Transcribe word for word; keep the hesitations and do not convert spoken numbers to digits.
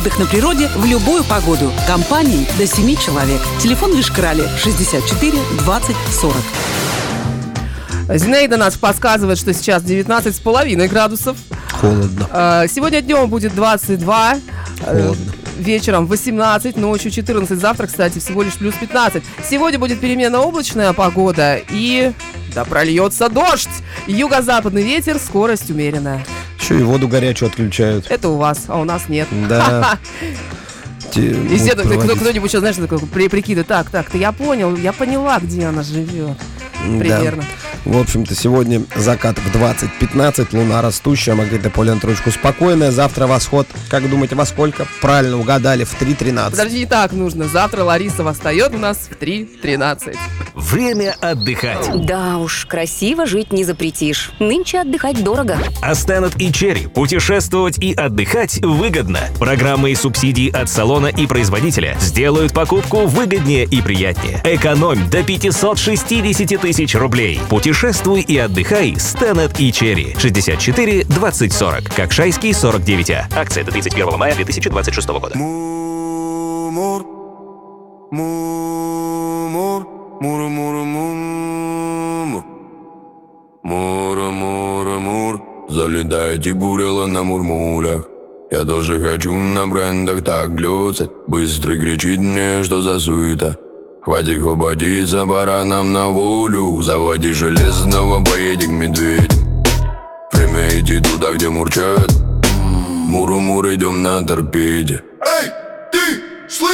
Отдых на природе в любую погоду. Компании до семи человек. Телефон в Ишкрале шестьдесят четыре двадцать сорок. Зинаида нас подсказывает, что сейчас девятнадцать с половиной градусов. Холодно. Сегодня днем будет двадцать два. Холодно. Вечером восемнадцать, ночью четырнадцать. Завтра, кстати, всего лишь плюс пятнадцать. Сегодня будет переменно облачная погода и... да прольется дождь. Юго-западный ветер, скорость умеренная. Еще и воду горячую отключают. Это у вас, а у нас нет. Да. И все, кто-нибудь сейчас, знаешь, такой прикидывает. Так, так, я понял, я поняла, где она живет. Примерно. В общем-то, сегодня закат в двадцать пятнадцать, луна растущая, Маргарита Полина трошку спокойная. Завтра восход, как думаете, во сколько? Правильно угадали, в три тринадцать. Подожди, не так нужно. Завтра Лариса восстает у нас в три тринадцать. Время отдыхать. Да уж, красиво жить не запретишь. Нынче отдыхать дорого. А Stannard и Cherry. Путешествовать и отдыхать выгодно. Программы и субсидии от салона и производителя сделают покупку выгоднее и приятнее. Экономь до пятьсот шестьдесят тысяч рублей. Путешествуй и отдыхай с Stannard и Cherry. шестьдесят четыре двадцать сорок. Кокшайский сорок девять А. Акция до тридцать первого мая две тысячи двадцать шестого года. Мур, мур, мур, мур, мур, мур, мур, мур. Залетайте бурила на мурмулях. Я тоже хочу на брендах так глюцать. Быстро кричит мне, что за суета. Хватит хлопотиться, пора нам на волю. Заводи железного, поедем медведь. Время идти туда, где мурчат. Муру-мур, идем на торпеде.